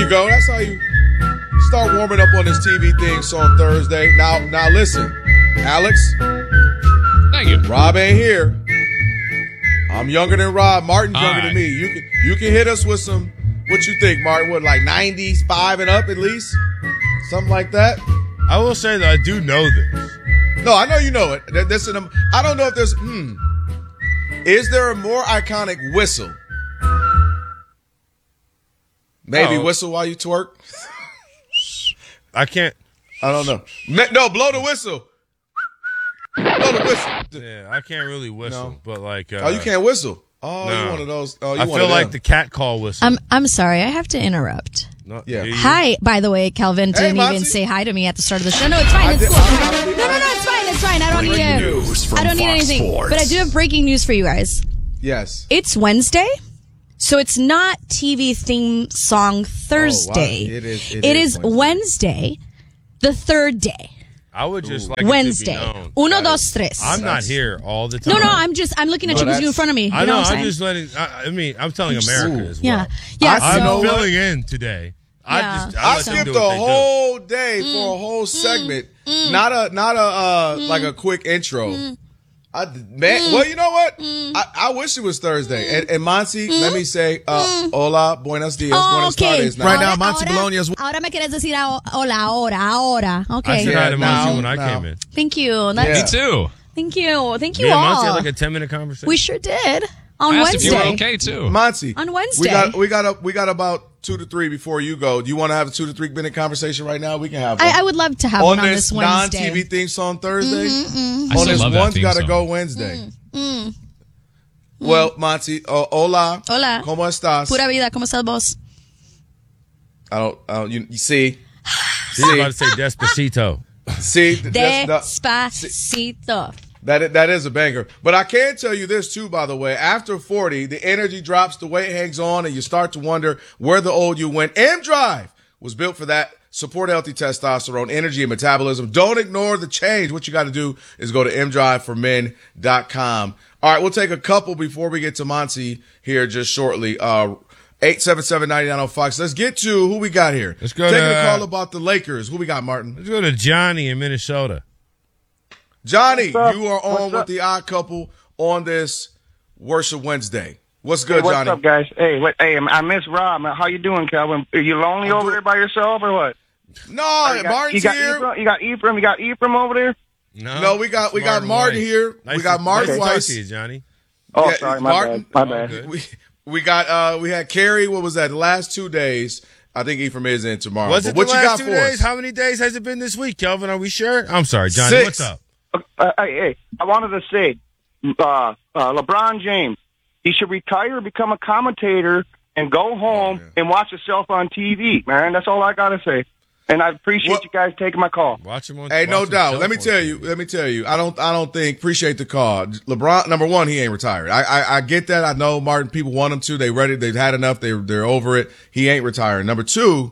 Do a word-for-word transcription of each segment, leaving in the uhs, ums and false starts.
you go. That's how you start warming up on this T V thing on Thursday. Now, now listen, Alex. Thank you. Rob ain't here. I'm younger than Rob. Martin's All younger right. than me. You can you can hit us with some. What you think, Martin? What, like ninety-five and up at least, something like that? I will say that I do know this. No, I know you know it. There- This, an, I don't know if there's. Hmm. Is there a more iconic whistle? Maybe Oh. whistle while you twerk. I can't. I don't know. Ma- No, blow the whistle. Blow the whistle. Yeah, I can't really whistle, No. but like. Uh, Oh, you can't whistle. Oh, no. you one of those. Oh, you I one feel of like them. the cat call whistle. I'm I'm sorry. I have to interrupt. No, Yeah. do you? Hi, by the way, Calvin Hey, didn't even Monty. say hi to me at the start of the show. No, it's fine. I It's did- cool. I- No, no, no, it's fine. It's fine. I don't need Breaking to. news from I don't need Fox anything. Sports. But I do have breaking news for you guys. Yes. It's Wednesday, so it's not T V theme song Thursday. It is- it It is is Wednesday, the third day. I would just like Wednesday. It to be known. Uno, dos, tres. I'm not here all the time. No, no, I'm just I'm looking at No, you because that's- you're in front of me. You I know, know. what I'm I'm saying? just letting. I, I mean, I'm telling America as well. Yeah, yeah. I I'm so, know- filling in today. I Yeah. just. I, I let them skipped do the what they do. whole day for a whole segment. Not a not a uh, like a quick intro. I, man, well, you know what? I, I wish it was Thursday. And, and Monty, let me say, uh, hola, buenos dias, Oh, buenas okay. tardes. Now. Right now, Ahora- Monty ahora- Bologna is- Ahora me quieres decir a- hola, ahora, ahora. I Okay. said Yeah, hi to Monty now- when I now. came in. Thank you. That- Yeah. Me too. Thank you. Thank you Me and all. Monty had like a ten minute conversation. We sure did. On I asked if you were Wednesday. okay too. Monty, On Wednesday. we got we got a, we got about two to three before you go. Do you want to have a two to three minute conversation right now? We can have one. I, I would love to have on one on this this non-T Wednesday. V theme song Thursday. I On still this love that one's theme got to song. go Wednesday. Well, Monty, uh, hola, Hola. ¿cómo estás? Pura vida, ¿cómo estás vos? I don't, I don't you, you see, He's about to say Despacito. see, that's the- Despacito. That is, that is a banger. But I can tell you this too, by the way. After forty, the energy drops, the weight hangs on, and you start to wonder where the old you went. M-Drive was built for that. Support healthy testosterone, energy, and metabolism. Don't ignore the change. What you got to do is go to m drive for men dot com. All right, we'll take a couple before we get to Monty here just shortly. Uh, eight seven seven, nine nine oh Fox. Let's get to who we got here. Let's go Taking to, a call uh, about the Lakers. Who we got, Martin? Let's go to Johnny in Minnesota. Johnny, What's up? you are on What's with up? the odd couple on this Worship Wednesday. What's good, Hey, what's Johnny? up, guys? Hey, what, hey, I miss Rob. How you doing, Calvin? Are you lonely I'm over doing- there by yourself or what? No, you got, Martin's you got here. Ephraim, you got Ephraim. You got Ephraim over there. No, we got we got Martin Martin White. here. Nice we got to- Martin nice to talk Weiss. to you, Johnny. Oh, Yeah, sorry, my Martin- bad. My Oh, bad. good. We we got uh we had Carrie. What was that? The last two days. I think Ephraim is in tomorrow. Was but it what the you last got two for days? us? How many days has it been this week, Kelvin? Are we sure? I'm sorry, Johnny. Six. What's up? Uh, hey, hey, I wanted to say, uh, uh, LeBron James, he should retire, become a commentator, and go home Oh, yeah. and watch himself on T V. Man, that's all I gotta say. And I appreciate What- you guys taking my call. Watch him on. Hey, no watch him doubt. Let me telephone tell you. T V. Let me tell you. I don't. I don't think. Appreciate the call. LeBron. Number one, he ain't retired. I. I, I get that. I know Martin. People want him to. They ready. They've had enough. They. They're over it. He ain't retiring. Number two,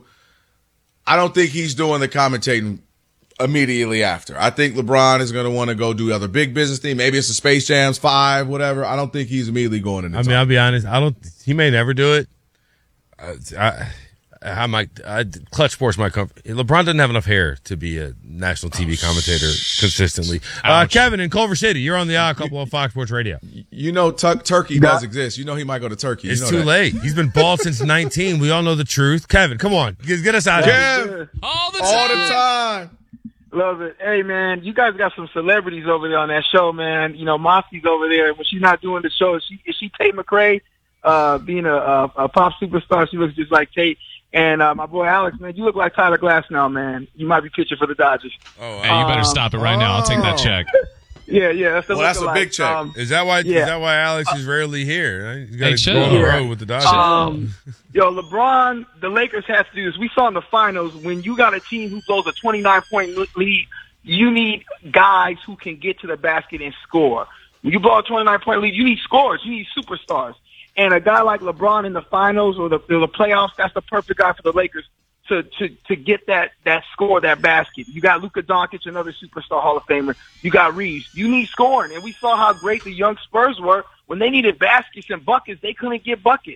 I don't think he's doing the commentating immediately after. I think LeBron is going to want to go do other big business thing. Maybe it's the Space Jams five, whatever. I don't think he's immediately going into. I mean, I'll be honest. I don't. He may never do it. I. I I might. I, Clutch Sports might come. LeBron doesn't have enough hair to be a national T V commentator consistently. Uh, Kevin in Culver City, you're on the Odd Couple on Fox Sports Radio. you know, Tuck Turkey does exist. You know, he might go to Turkey. You It's know too that. late. He's been bald since nineteen. We all know the truth. Kevin, come on, get, get us out of here. Kev, All the time. all the time. Love it. Hey, man, you guys got some celebrities over there on that show, man. You know, Mossie's over there. When she's not doing the show, is she, is she Tate McRae? Uh, being a, a, a pop superstar, she looks just like Tate. And uh, my boy Alex, man, you look like Tyler Glass now, man. You might be pitching for the Dodgers. Oh, Hey, you better Um, stop it right now. I'll take that check. Yeah, yeah. That's, the Well, that's a lookalike. big check. Um, is that why? Yeah. Is that why Alex is rarely here? He's got Hey, to chill. go on the Yeah. road with the Dodgers. Um, yo, LeBron, the Lakers have to do this. We saw in the finals when you got a team who blows a twenty-nine point lead, you need guys who can get to the basket and score. When you blow a twenty-nine point lead, you need scorers. You need superstars. And a guy like LeBron in the finals or the, or the playoffs, that's the perfect guy for the Lakers to, to, to get that, that score, that basket. You got Luka Doncic, another superstar Hall of Famer. You got Reeves. You need scoring. And we saw how great the young Spurs were when they needed baskets and buckets. They couldn't get buckets.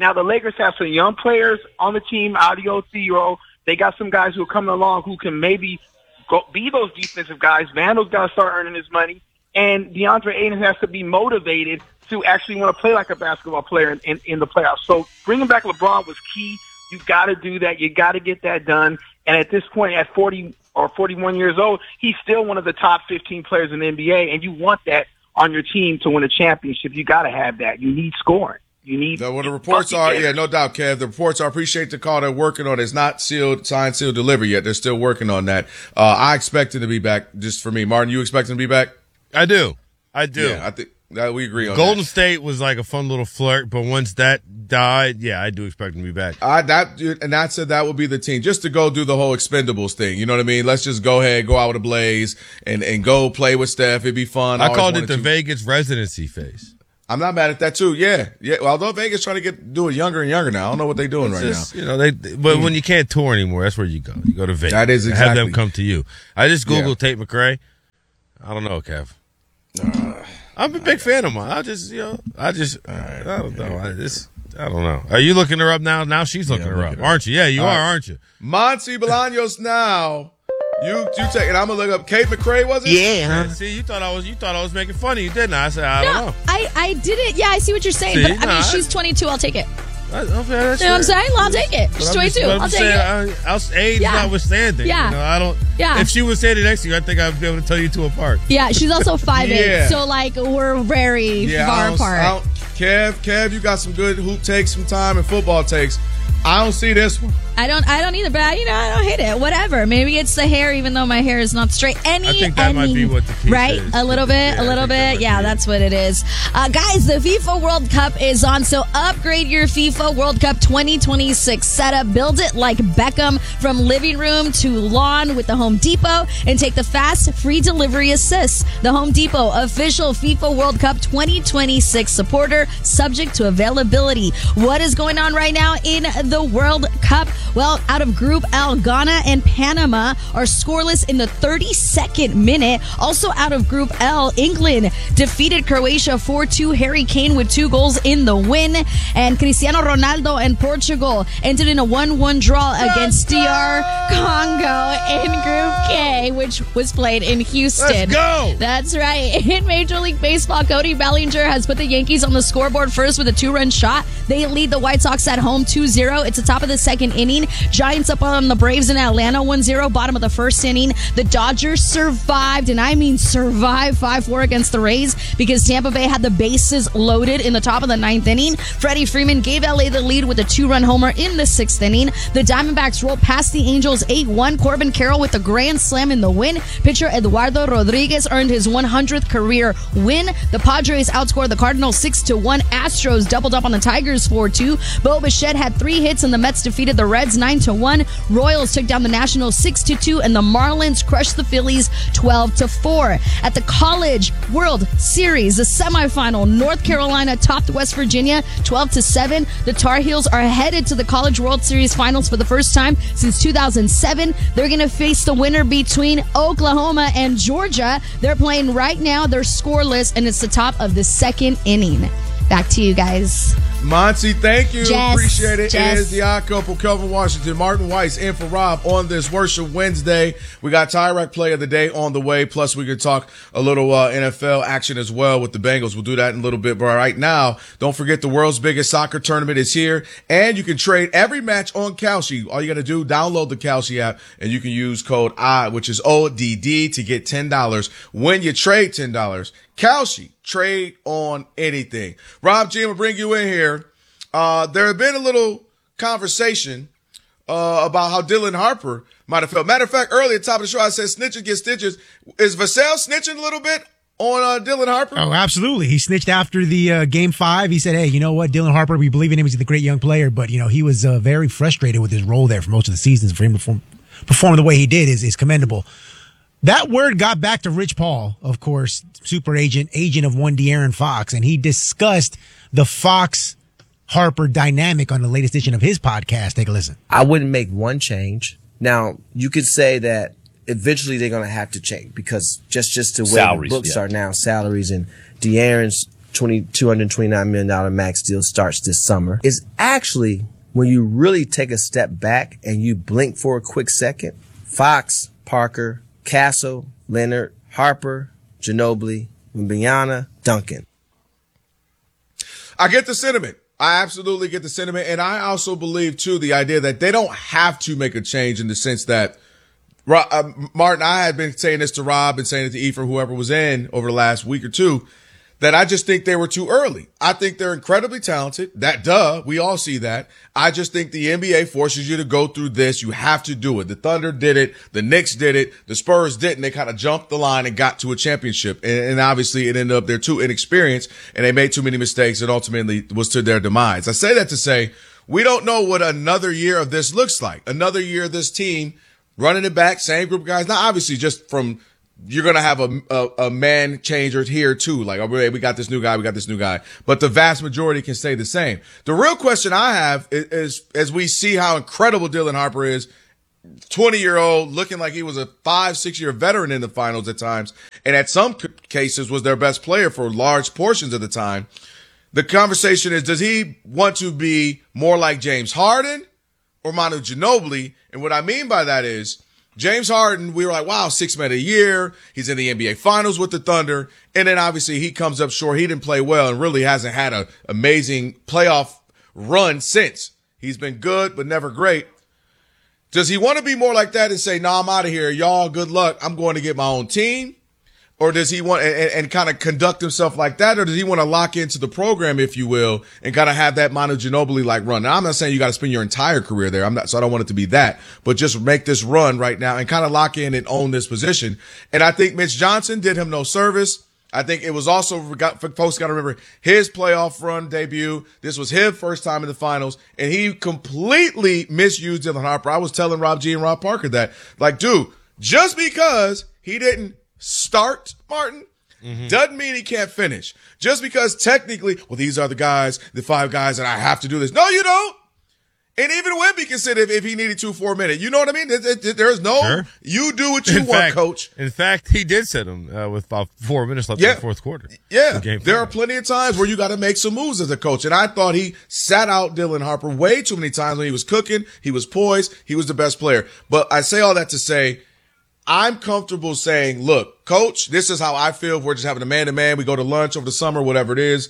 Now, the Lakers have some young players on the team, Adio, Theo. They got some guys who are coming along who can maybe go, be those defensive guys. Vandal's got to start earning his money. And DeAndre Ayton has to be motivated to actually want to play like a basketball player in, in, in the playoffs. So bringing back LeBron was key. You got to do that. You got to get that done. And at this point, at forty or forty-one years old, he's still one of the top fifteen players in the N B A, and you want that on your team to win a championship. You got to have that. You need scoring. You need. No, well, the reports are, yeah, no doubt, Kev. The reports are, appreciate the call. They're working on it. It's not sealed, signed, sealed, delivered yet. They're still working on that. Uh, I expect him to be back. Just for me, Martin, you expect him to be back? I do. I do. Yeah, I think that we agree on. Golden that. State was like a fun little flirt, but once that died, yeah, I do expect him to be back. I that and that said that would be the team just to go do the whole Expendables thing. You know what I mean? Let's just go ahead, go out with a blaze, and and go play with Steph. It'd be fun. I, I called it the to. Vegas residency phase. I'm not mad at that too. Yeah, yeah. Well, although Vegas trying to get do it younger and younger now. I don't know what they're doing It's right just, now. You know, they. But mm. when you can't tour anymore, that's where you go. You go to Vegas. That is exactly. Have them come to you. I just googled Yeah. Tate McRae. I don't know, Kev. Uh, I'm a big fan of mine. I just, you know, I just, I don't know. I just, I don't know. Are you looking her up now? Now she's looking Yeah, her looking up, her aren't you? Yeah, you All are, right. aren't you? Monty Bolaños now. You you take and I'm gonna look up Kate McRae, was it? Yeah. See, you thought I was, you thought I was making fun of you, didn't I? I said, I don't No, know. I, I didn't. Yeah, I see what you're saying. See, but I nah, mean, I- she's twenty-two. I'll take it. I, okay, that's You know what I'm fair. saying? Well, I'll take it. But She's I'm just- twenty-two. but I'm I'll just take saying, it. I, I'll, age Yeah. notwithstanding. Yeah. You know, I don't. Yeah. If she was standing next to you, I think I'd be able to tell you two apart. Yeah, she's also five eight. Yeah. So, like, we're very Yeah, I far don't- apart. I don't- Kev, Kev, you got some good hoop takes, some time and football takes. I don't see this one. I don't, I don't either, but I, you know, I don't hate it. Whatever. Maybe it's the hair, even though my hair is not straight. Any, I think that any, might be what the piece right? is. A little bit, Yeah, a I little think that bit. might Yeah, be it. that's what it is. Uh, guys, the FIFA World Cup is on, so upgrade your FIFA World Cup twenty twenty-six setup. Build it like Beckham from living room to lawn with the Home Depot, and take the fast, free delivery assist. The Home Depot official FIFA World Cup twenty twenty-six supporter, subject to availability. What is going on right now in the World Cup? Well, out of Group L, Ghana and Panama are scoreless in the thirty-second minute. Also out of Group L, England defeated Croatia four two. Harry Kane with two goals in the win. And Cristiano Ronaldo and Portugal ended in a one one draw against D R Congo in Group K, which was played in Houston. Let's go! That's right. In Major League Baseball, Cody Bellinger has put the Yankees on the scoreboard first with a two-run shot. They lead the White Sox at home two zero. It's the top of the second inning. Giants up on the Braves in Atlanta one zero. Bottom of the first inning. The Dodgers survived, and I mean survived, five four against the Rays because Tampa Bay had the bases loaded in the top of the ninth inning. Freddie Freeman gave L A the lead with a two-run homer in the sixth inning. The Diamondbacks rolled past the Angels eight one. Corbin Carroll with a grand slam in the win. Pitcher Eduardo Rodriguez earned his one hundredth career win. The Padres outscored the Cardinals six to one. Astros doubled up on the Tigers four two. Bo Bichette had three hits, and the Mets defeated the Reds nine to one. Royals took down the Nationals six to two, and the Marlins crushed the Phillies twelve to four. At the College World Series, the semifinal, North Carolina topped West Virginia twelve to seven. The Tar Heels are headed to the College World Series finals for the first time since two thousand seven. They're going to face the winner between Oklahoma and Georgia. They're playing right now. They're scoreless, and it's the top of the second inning. Back to you guys. Monty, thank you. Jess, Appreciate it. Jess. It is the odd couple, Kelvin Washington, Martin Weiss, in for Rob on this Worship Wednesday. We got Tyrek Play of the Day on the way. Plus, we could talk a little uh, N F L action as well with the Bengals. We'll do that in a little bit. But right now, don't forget the world's biggest soccer tournament is here. And you can trade every match on Kalshi. All you got to do, download the Kalshi app, and you can use code I, which is O D D, to get ten dollars when you trade ten dollars. Kalshi, trade on anything. Rob G, I'm going to bring you in here. Uh, there had been a little conversation uh, about how Dylan Harper might have felt. Matter of fact, earlier at the top of the show, I said snitches get stitches. Is Vassell snitching a little bit on uh, Dylan Harper? Oh, absolutely. He snitched after the uh, game five. He said, hey, you know what? Dylan Harper, we believe in him. He's a great young player, but, you know, he was uh, very frustrated with his role there for most of the seasons. For him to perform, perform the way he did is, is commendable. That word got back to Rich Paul, of course, super agent, agent of one De'Aaron Fox, and he discussed the Fox Harper dynamic on the latest edition of his podcast. Take a listen. I wouldn't make one change. Now, you could say that eventually they're going to have to change because just, just the way Salaries, the books yeah. are now, salaries, and De'Aaron's two hundred twenty-nine million dollars max deal starts this summer is actually when you really take a step back and you blink for a quick second. Fox, Parker, Castle, Leonard, Harper, Ginobili, Wembanyama, Duncan. I get the sentiment. I absolutely get the sentiment. And I also believe, too, the idea that they don't have to make a change in the sense that, uh, Martin, I had been saying this to Rob and saying it to Ephraim, whoever was in over the last week or two, that I just think they were too early. I think they're incredibly talented. That, duh, we all see that. I just think the N B A forces you to go through this. You have to do it. The Thunder did it. The Knicks did it. The Spurs didn't. They kind of jumped the line and got to a championship. And, and obviously it ended up they're too inexperienced and they made too many mistakes and ultimately was to their demise. I say that to say we don't know what another year of this looks like. Another year of this team running it back, same group of guys. Now, obviously just from you're going to have a, a, a man changer here too. Like, oh, we got this new guy. We got this new guy, but the vast majority can stay the same. The real question I have is, is as we see how incredible Dylan Harper is, twenty year old looking like he was a five, six year veteran in the finals at times. And at some cases was their best player for large portions of the time. The conversation is, does he want to be more like James Harden or Manu Ginobili? And what I mean by that is, James Harden, we were like, wow, six men a year. He's in the N B A finals with the Thunder. And then obviously he comes up short. He didn't play well and really hasn't had an amazing playoff run since. He's been good, but never great. Does he want to be more like that and say, no, nah, I'm out of here. Y'all, good luck. I'm going to get my own team. Or does he want and, and kind of conduct himself like that? Or does he want to lock into the program, if you will, and kind of have that Manu Ginobili like run? Now, I'm not saying you got to spend your entire career there. I'm not, so I don't want it to be that, but just make this run right now and kind of lock in and own this position. And I think Mitch Johnson did him no service. I think it was also, got, folks got to remember his playoff run debut. This was his first time in the finals, and he completely misused Dylan Harper. I was telling Rob G and Rob Parker that, like, dude, just because he didn't start, Martin, mm-hmm. doesn't mean he can't finish. Just because technically, well, these are the guys, the five guys that I have to do this. No, you don't. And even Wemby can sit if, if he needed two, four minutes. You know what I mean? There, there, there's no, sure. You do what you in want, fact, coach. In fact, he did sit him uh, with about four minutes left yeah. in the fourth quarter. Yeah. The there are plenty of times where you got to make some moves as a coach. And I thought he sat out Dylan Harper way too many times when he was cooking. He was poised. He was the best player. But I say all that to say, I'm comfortable saying, look, coach, this is how I feel. If we're just having a man-to-man, we go to lunch over the summer, whatever it is.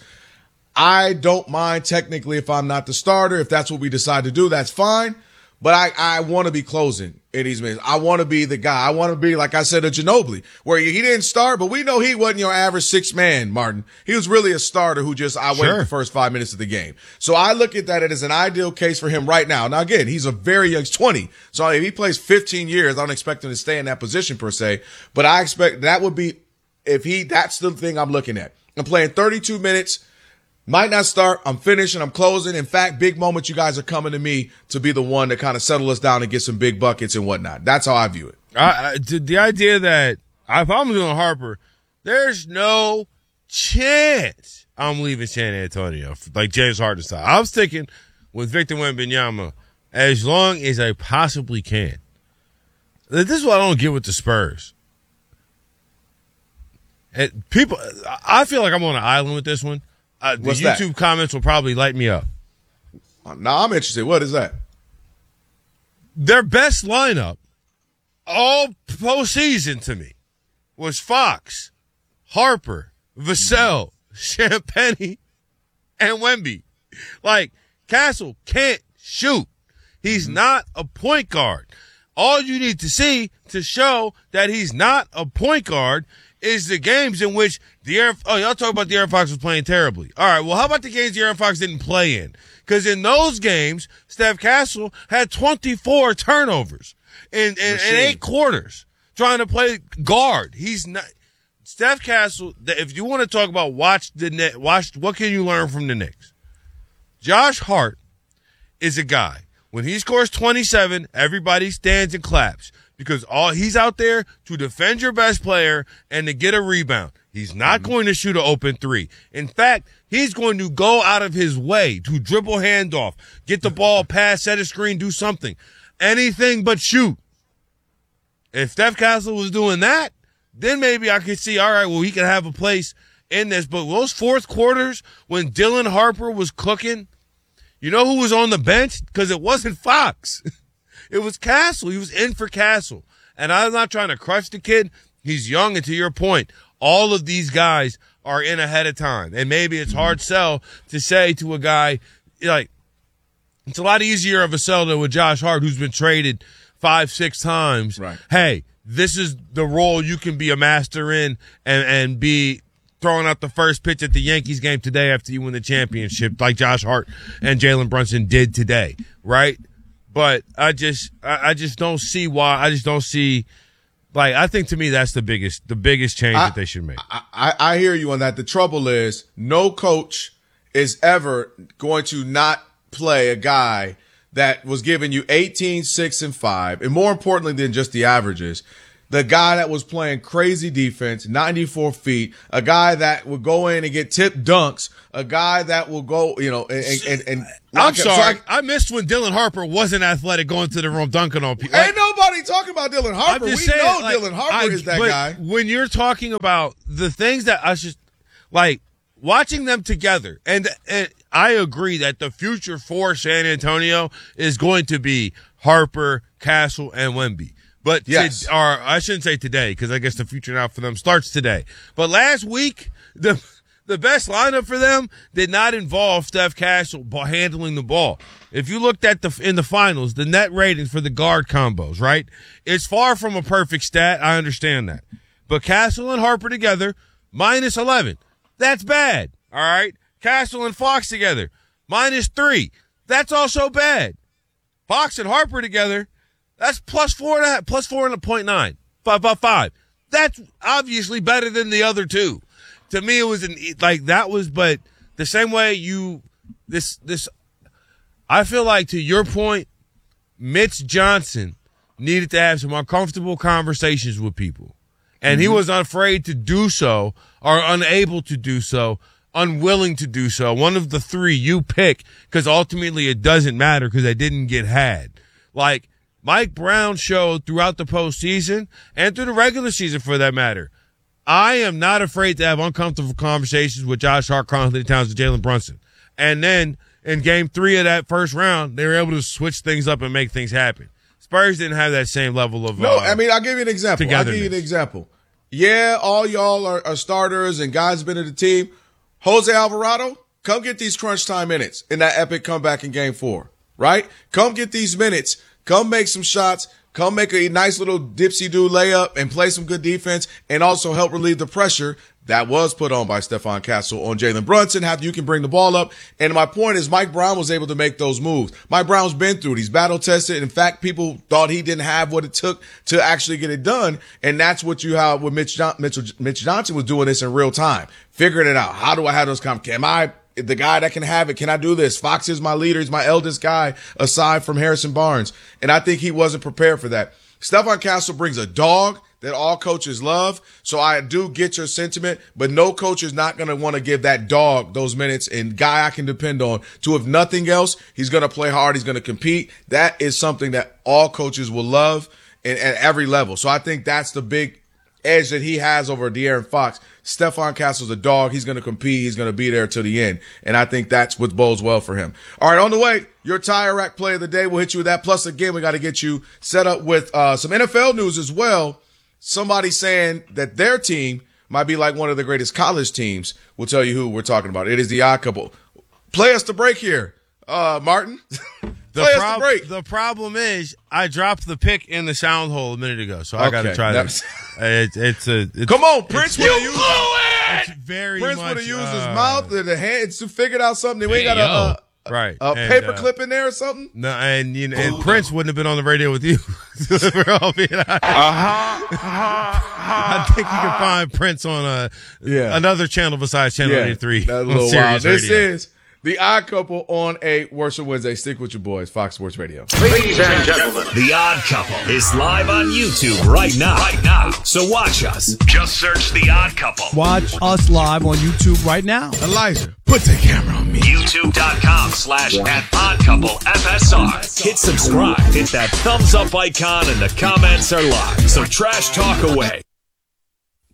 I don't mind technically if I'm not the starter. If that's what we decide to do, that's fine. But I, I want to be closing in these minutes. I want to be the guy. I want to be, like I said, a Ginobili, where he didn't start, but we know he wasn't your average six man, Martin. He was really a starter who just, I waited sure. the first five minutes of the game. So I look at that as an ideal case for him right now. Now, again, he's a very young, he's twenty. So if he plays fifteen years, I don't expect him to stay in that position per se, but I expect that would be, if he, that's the thing I'm looking at. I'm playing thirty-two minutes. Might not start. I'm finishing. I'm closing. In fact, big moments, you guys are coming to me to be the one to kind of settle us down and get some big buckets and whatnot. That's how I view it. I, I, the idea that if I'm doing Harper, there's no chance I'm leaving San Antonio like James Harden style. I'm sticking with Victor Wembanyama as long as I possibly can. This is what I don't get with the Spurs. And people, I feel like I'm on an island with this one. Uh, the What's YouTube that? comments will probably light me up. Now I'm interested. What is that? Their best lineup all postseason to me was Fox, Harper, Vassell, Champagnie, and Wemby. Like, Castle can't shoot. He's mm-hmm. not a point guard. All you need to see to show that he's not a point guard is the games in which De'Aaron, oh, y'all talk about De'Aaron Fox was playing terribly. All right, well, how about the games De'Aaron Fox didn't play in? Because in those games, Steph Castle had twenty-four turnovers in, in, in eight quarters trying to play guard. He's not – Steph Castle, if you want to talk about watch the net, watch what can you learn from the Knicks? Josh Hart is a guy. When he scores twenty-seven, everybody stands and claps. Because all he's out there to defend your best player and to get a rebound. He's not mm-hmm. going to shoot an open three. In fact, he's going to go out of his way to dribble handoff, get the ball, pass, set a screen, do something. Anything but shoot. If Steph Castle was doing that, then maybe I could see, all right, well, he could have a place in this, but those fourth quarters when Dylan Harper was cooking, you know who was on the bench? Because it wasn't Fox. It was Castle. He was in for Castle. And I'm not trying to crush the kid. He's young, and to your point, all of these guys are in ahead of time. And maybe it's hard sell to say to a guy, like, it's a lot easier of a sell to a Josh Hart who's been traded five, six times. Right. Hey, this is the role you can be a master in and, and be throwing out the first pitch at the Yankees game today after you win the championship, like Josh Hart and Jalen Brunson did today, right? But I just, I, I just don't see why. I just don't see, like, I think to me that's the biggest, the biggest change I, that they should make. I, I, I hear you on that. The trouble is, no coach is ever going to not play a guy that was giving you eighteen, six, and five, and more importantly than just the averages, the guy that was playing crazy defense, ninety-four feet, a guy that would go in and get tipped dunks, a guy that will go, you know, and, and, and I'm sorry. So I, I missed when Dylan Harper wasn't athletic going to the room dunking on people. Like, ain't nobody talking about Dylan Harper. We saying, know like, Dylan Harper I, is that but guy. When you're talking about the things that I just, like, watching them together, and, and I agree that the future for San Antonio is going to be Harper, Castle, and Wemby. But, yes. to, or I shouldn't say today, because I guess the future now for them starts today. But last week, the the best lineup for them did not involve Steph Castle handling the ball. If you looked at the in the finals, the net ratings for the guard combos, right? It's far from a perfect stat. I understand that. But Castle and Harper together, minus eleven. That's bad, all right? Castle and Fox together, minus three. That's also bad. Fox and Harper together, that's plus four and a half, plus four and a point nine, five about five. That's obviously better than the other two. To me, it was an, like that was, but the same way you, this, this, I feel like to your point, Mitch Johnson needed to have some uncomfortable conversations with people. And mm-hmm. he was afraid to do so or unable to do so, unwilling to do so. One of the three you pick, because ultimately it doesn't matter because they didn't get had. Like, Mike Brown showed throughout the postseason and through the regular season for that matter. I am not afraid to have uncomfortable conversations with Josh Hart, Karl-Anthony Towns, and Jalen Brunson. And then in game three of that first round, they were able to switch things up and make things happen. Spurs didn't have that same level of No, uh, I mean, I'll give you an example. I'll give you an example. Yeah, all y'all are, are starters and guys been in the team. Jose Alvarado, come get these crunch time minutes in that epic comeback in game four, right? Come get these minutes. Come make some shots. Come make a nice little dipsy-do layup and play some good defense and also help relieve the pressure that was put on by Stephon Castle on Jalen Brunson. How you can bring the ball up. And my point is Mike Brown was able to make those moves. Mike Brown's been through it. He's battle-tested. In fact, people thought he didn't have what it took to actually get it done. And that's what you have with Mitch, John- Mitch, Mitch Johnson was doing this in real time, figuring it out. How do I have those conversations? Am I the guy that can have it? Can I do this? Fox is my leader. He's my eldest guy aside from Harrison Barnes. And I think he wasn't prepared for that. Stephon Castle brings a dog that all coaches love. So I do get your sentiment, but no coach is not going to want to give that dog those minutes and guy I can depend on to, if nothing else, he's going to play hard. He's going to compete. That is something that all coaches will love and at every level. So I think that's the big edge that he has over De'Aaron Fox. Stephon Castle's a dog. He's going to compete. He's going to be there till the end. And I think that's what bodes well for him. All right, on the way, your Tire Rack play of the day. We'll hit you with that. Plus, again, we got to get you set up with uh, some N F L news as well. Somebody saying that their team might be like one of the greatest college teams. We'll tell you who we're talking about. It is the Odd Couple. Play us the break here, uh, Martin. The, Play prob- us the break. the problem is I dropped the pick in the sound hole a minute ago, so I Okay, got to try that's- that. It, it's a it's, Come on, Prince would have you used it. It's very Prince much, would have used uh, his mouth and the hands to figure out something. We ain't got Hey, a, uh, right a and, paper uh, clip in there or something. No, and you know, and Prince wouldn't have been on the radio with you. We're all being honest. I think you can find Prince on a Yeah. another channel besides Channel eighty-three. That's a on little wild. Sirius This Radio. is the Odd Couple on a Worship Wednesday. Stick with your boys, Fox Sports Radio. Ladies and gentlemen, The Odd Couple is live on YouTube right now. Right now. So watch us. Just search The Odd Couple. Watch us live on YouTube right now. Elijah, put the camera on me. YouTube.com slash at Odd Couple F S R. Hit subscribe. Hit that thumbs up icon and the comments are live. So trash talk away.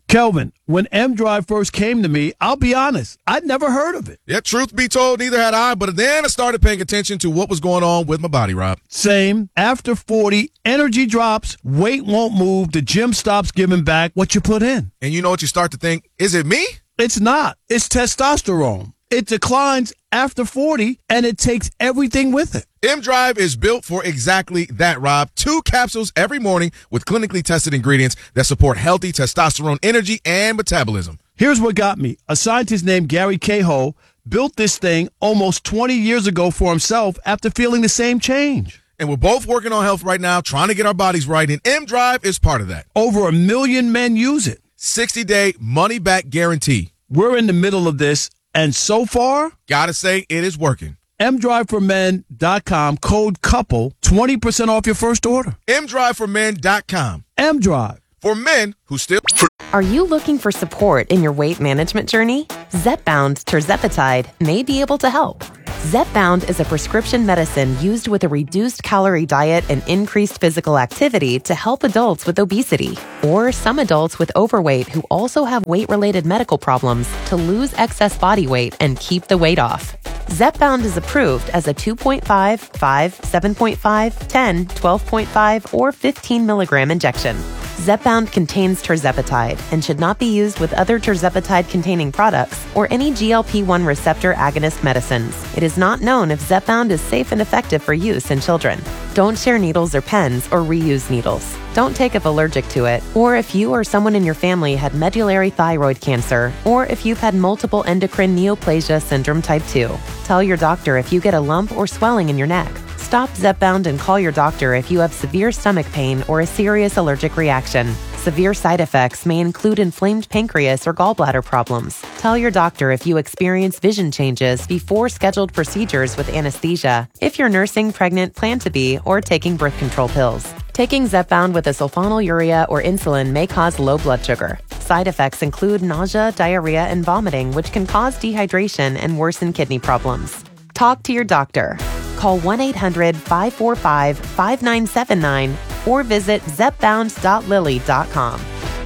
Kelvin, when M-Drive first came to me, I'll be honest, I'd never heard of it. Yeah, truth be told, neither had I, but then I started paying attention to what was going on with my body, Rob. Same. After forty, energy drops, weight won't move, the gym stops giving back what you put in. And you know what you start to think? Is it me? It's not. It's testosterone. It declines after forty, and it takes everything with it. M-Drive is built for exactly that, Rob. Two capsules every morning with clinically tested ingredients that support healthy testosterone energy and metabolism. Here's what got me. A scientist named Gary Cahill built this thing almost twenty years ago for himself after feeling the same change. And we're both working on health right now, trying to get our bodies right, and M-Drive is part of that. Over a million men use it. sixty-day money-back guarantee. We're in the middle of this, and so far, gotta say, it is working. M drive for men dot com, code COUPLE, twenty percent off your first order. M drive for men dot com. M-Drive. For men who still... Are you looking for support in your weight management journey? Zepbound tirzepatide may be able to help. Zepbound is a prescription medicine used with a reduced calorie diet and increased physical activity to help adults with obesity or some adults with overweight who also have weight-related medical problems to lose excess body weight and keep the weight off. Zepbound is approved as a two point five, five, seven point five, ten, twelve point five, or fifteen milligram injection. Zepbound contains tirzepatide and should not be used with other tirzepatide-containing products or any G L P one receptor agonist medicines. It is not known if Zepbound is safe and effective for use in children. Don't share needles or pens or reuse needles. Don't take if allergic to it, or if you or someone in your family had medullary thyroid cancer, or if you've had multiple endocrine neoplasia syndrome type two. Tell your doctor if you get a lump or swelling in your neck. Stop Zepbound and call your doctor if you have severe stomach pain or a serious allergic reaction. Severe side effects may include inflamed pancreas or gallbladder problems. Tell your doctor if you experience vision changes before scheduled procedures with anesthesia, if you're nursing, pregnant, plan to be, or taking birth control pills. Taking Zepbound with a sulfonylurea or insulin may cause low blood sugar. Side effects include nausea, diarrhea, and vomiting, which can cause dehydration and worsen kidney problems. Talk to your doctor. Call one eight hundred, five four five, five nine seven nine or visit zepbound dot lilly dot com.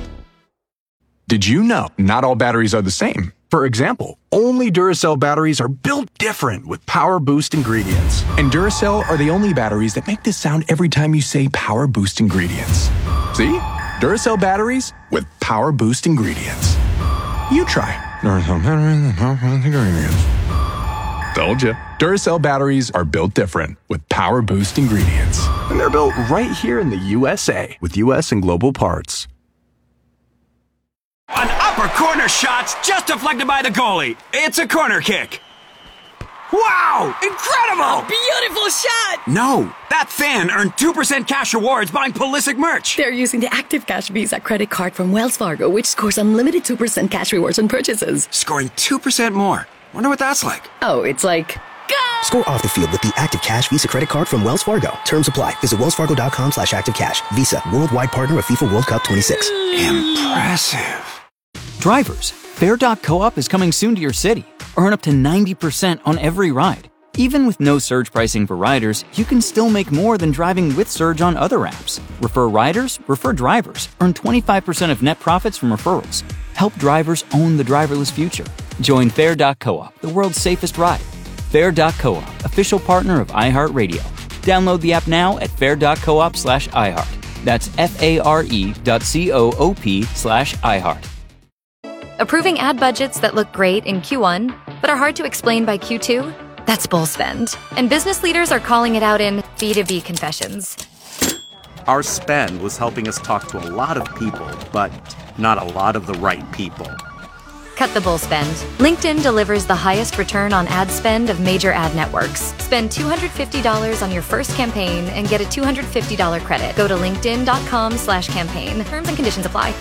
Did you know not all batteries are the same? For example, only Duracell batteries are built different with Power Boost ingredients. And Duracell are the only batteries that make this sound every time you say Power Boost ingredients. See? Duracell batteries with Power Boost ingredients. You try. Duracell batteries with Power Boost ingredients. Told you. Duracell batteries are built different with Power Boost ingredients. And they're built right here in the U S A with U S and global parts. An upper corner shot's just deflected by the goalie. It's a corner kick. Wow! Incredible! Beautiful shot! No, that fan earned two percent cash rewards buying Pulisic merch. They're using the Active Cash Visa credit card from Wells Fargo, which scores unlimited two percent cash rewards on purchases. Scoring two percent more. Wonder what that's like. Oh, it's like... Go! Score off the field with the Active Cash Visa credit card from Wells Fargo. Terms apply. Visit wellsfargo.com slash activecash. Visa, worldwide partner of FIFA World Cup twenty-six. Impressive. Drivers, Fair dot co-op is coming soon to your city. Earn up to ninety percent on every ride. Even with no surge pricing for riders, you can still make more than driving with Surge on other apps. Refer riders, refer drivers. Earn twenty-five percent of net profits from referrals. Help drivers own the driverless future. Join Fair dot co-op, the world's safest ride. Fair dot co-op, official partner of iHeartRadio. Download the app now at fair dot coop slash iHeart. That's F-A-R-E dot C-O-O-P slash iHeart. Approving ad budgets that look great in Q one, but are hard to explain by Q two? That's bull spend. And business leaders are calling it out in B two B confessions. Our spend was helping us talk to a lot of people, but not a lot of the right people. Cut the bull spend. LinkedIn delivers the highest return on ad spend of major ad networks. Spend two hundred fifty dollars on your first campaign and get a two hundred fifty dollars credit. Go to linkedin.com slash campaign. Terms and conditions apply.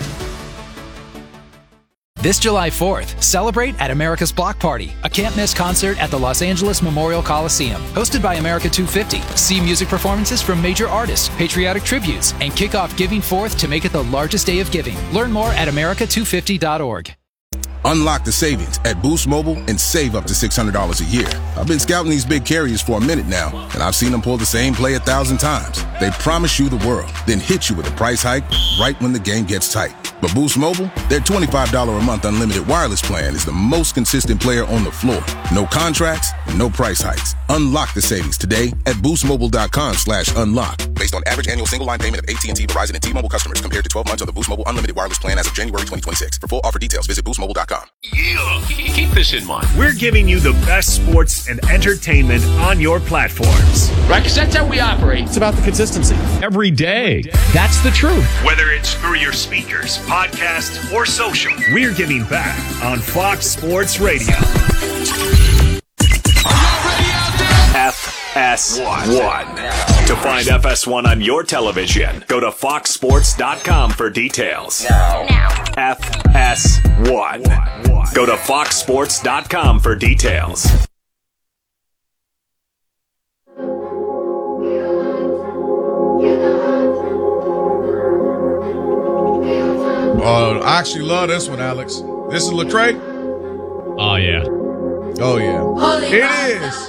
This July fourth, celebrate at America's Block Party, a can't-miss concert at the Los Angeles Memorial Coliseum. Hosted by America two fifty. See music performances from major artists, patriotic tributes, and kick off Giving Fourth to make it the largest day of giving. Learn more at america two fifty dot org. Unlock the savings at Boost Mobile and save up to six hundred dollars a year. I've been scouting these big carriers for a minute now, and I've seen them pull the same play a thousand times. They promise you the world, then hit you with a price hike right when the game gets tight. But Boost Mobile, their twenty-five dollars a month unlimited wireless plan is the most consistent player on the floor. No contracts, no price hikes. Unlock the savings today at boostmobile.com slash unlock. Based on average annual single line payment of A T and T, Verizon, and T-Mobile customers compared to twelve months of the Boost Mobile unlimited wireless plan as of January twenty twenty-six. For full offer details, visit boost mobile dot com. Yeah. Keep this in mind. We're giving you the best sports and entertainment on your platforms. Right, because that's how we operate. It's about the consistency. Every day. That's the truth. Whether it's through your speakers, podcast, or social, we're giving back on Fox Sports Radio. F S one. To find F S one on your television, go to fox sports dot com for details. Now. F S one. Go to fox sports dot com for details. Oh, I actually love this one, Alex. This is Lecrae? Oh, yeah. Oh, yeah. It is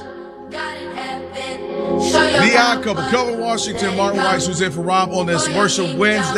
The Odd Couple. Kelvin Washington, Martin Weiss, who's in for Rob on this Worship Wednesday.